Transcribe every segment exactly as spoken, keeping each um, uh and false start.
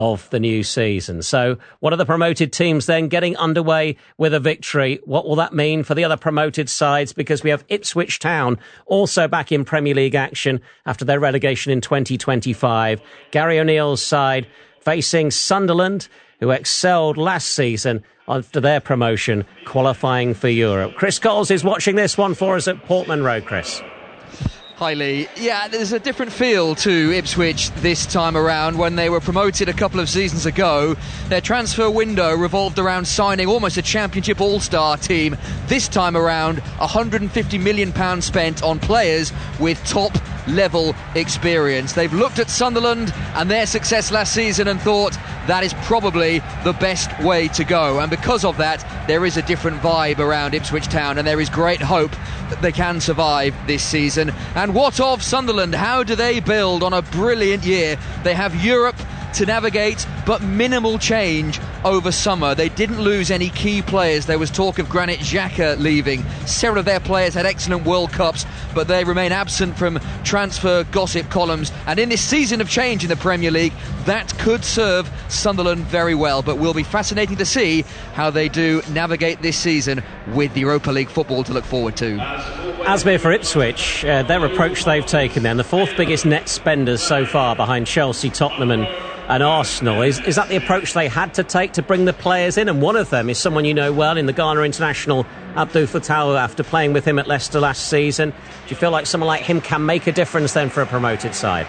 of the new season. So what are the promoted teams then getting underway with a victory? What will that mean for the other promoted sides? Because we have Ipswich Town also back in Premier League action after their relegation in twenty twenty-five. Gary O'Neill's side facing Sunderland, who excelled last season after their promotion, qualifying for Europe. Chris Coles is watching this one for us at Portman Road. Chris. Hi Lee. Yeah, there's a different feel to Ipswich this time around. When they were promoted a couple of seasons ago, their transfer window revolved around signing almost a championship all-star team. This time around, one hundred fifty million pounds spent on players with top level experience. They've looked at Sunderland and their success last season and thought that is probably the best way to go, and because of that there is a different vibe around Ipswich Town, and there is great hope that they can survive this season. And what of Sunderland? How do they build on a brilliant year? They have Europe to navigate, but minimal change over summer. They didn't lose any key players. There was talk of Granit Xhaka leaving. Several of their players had excellent World Cups, but they remain absent from transfer gossip columns. And in this season of change in the Premier League, that could serve Sunderland very well. But will be fascinating to see how they do navigate this season with the Europa League football to look forward to. Asmir, for Ipswich, uh, their approach they've taken then, the fourth biggest net spenders so far behind Chelsea, Tottenham and and Arsenal. Is is that the approach they had to take to bring the players in? And one of them is someone you know well in the Ghana international, Abdul Fattah, after playing with him at Leicester last season. Do you feel like someone like him can make a difference then for a promoted side?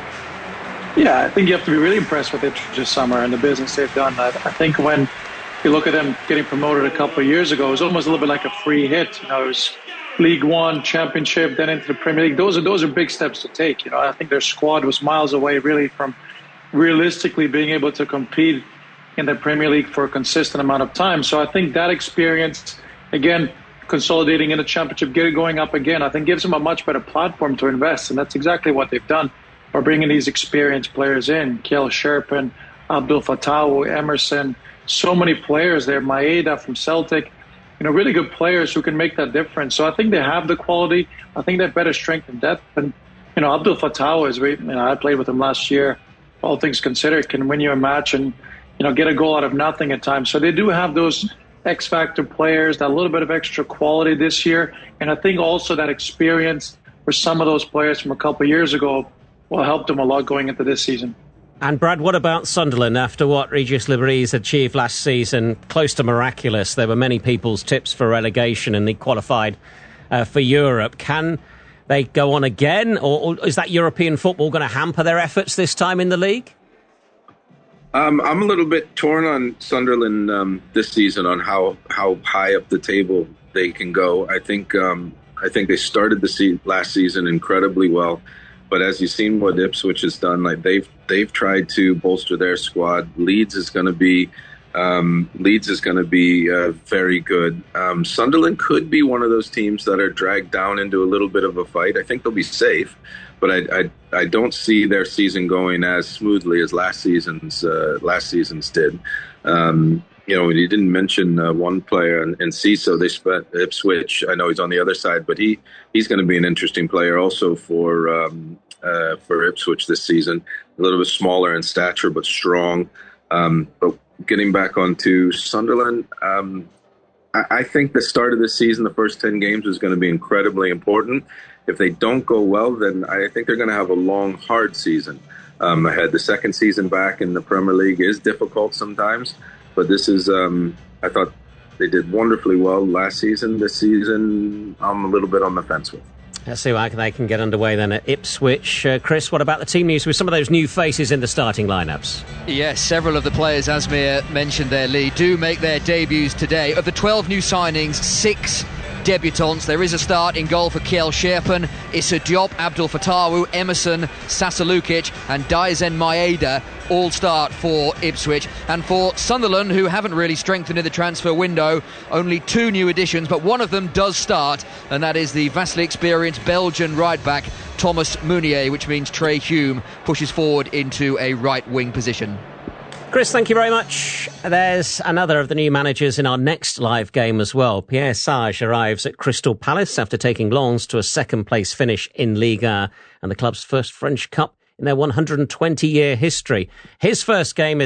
Yeah, I think you have to be really impressed with Ipswich this summer and the business they've done. I, I think when you look at them getting promoted a couple of years ago, it was almost a little bit like a free hit. You know, it was League One, Championship, then into the Premier League. Those are those are big steps to take. You know, I think their squad was miles away really from realistically being able to compete in the Premier League for a consistent amount of time. So I think that experience, again, consolidating in the Championship, getting going up again, I think gives them a much better platform to invest. And that's exactly what they've done by bringing these experienced players in. Kjell Sherpen, Abdul Fattah, Emerson, so many players there. Maeda from Celtic, you know, really good players who can make that difference. So I think they have the quality. I think they have better strength and depth. And, you know, Abdul Fattah is, you know, I played with him last year. All things considered, can win you a match and, you know, get a goal out of nothing at times. So they do have those X-factor players, that little bit of extra quality this year. And I think also that experience for some of those players from a couple of years ago will help them a lot going into this season. And Brad, what about Sunderland? After what Regis Lebris achieved last season, close to miraculous, there were many people's tips for relegation and they qualified uh, for Europe. Can they go on again, or, or is that European football going to hamper their efforts this time in the league? Um, I'm a little bit torn on Sunderland um, this season on how, how high up the table they can go. I think um, I think they started the se- last season incredibly well, but as you've seen what Ipswich has done, like they've they've tried to bolster their squad. Leeds is going to be um, Leeds is going to be uh, very good. Um, Sunderland could be one of those teams that are dragged down into a little bit of a fight. I think they'll be safe, but I I, I don't see their season going as smoothly as last season's uh, last season's did. Um, you know, you didn't mention uh, one player in, in CISO. They spent Ipswich. I know he's on the other side, but he he's going to be an interesting player also for um, uh, for Ipswich this season. A little bit smaller in stature, but strong. Um, but getting back onto Sunderland, um, I, I think the start of the season, the first ten games, is going to be incredibly important. If they don't go well, then I think they're going to have a long, hard season um, ahead. The second season back in the Premier League is difficult sometimes, but this is, um, I thought they did wonderfully well last season. This season, I'm a little bit on the fence with. Let's see how they can get underway then at Ipswich. Uh, Chris, what about the team news with some of those new faces in the starting lineups? Yes, several of the players, Asmir mentioned there, Lee, do make their debuts today. Of the twelve new signings, six debutants. There is a start in goal for Kjell Sherpen, Issa Diop, Abdul Fattah, Emerson, Sasa Lukic and Daizen Maeda all start for Ipswich. And for Sunderland, who haven't really strengthened in the transfer window, only two new additions, but one of them does start, and that is the vastly experienced Belgian right-back Thomas Meunier, which means Trey Hume pushes forward into a right-wing position. Chris, thank you very much. There's another of the new managers in our next live game as well. Pierre Sage arrives at Crystal Palace after taking Lens to a second-place finish in Ligue one and the club's first French Cup in their one hundred twenty year history. His first game is